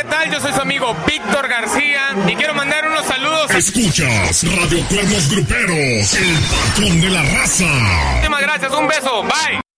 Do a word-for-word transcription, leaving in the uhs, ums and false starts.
¿qué tal? Yo soy su amigo Víctor García y quiero mandar unos saludos. Escuchas Radio Cuernos Gruperos, el patrón de la raza. Muchísimas gracias, un beso, bye.